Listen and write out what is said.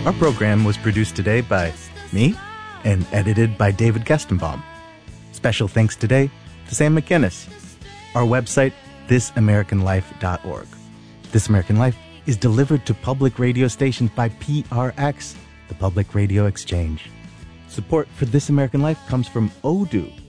Our program was produced today by me and edited by David Kestenbaum. Special thanks today to Sam McInnes. Our website, thisamericanlife.org. This American Life is delivered to public radio stations by PRX, the Public Radio Exchange. Support for This American Life comes from Odoo,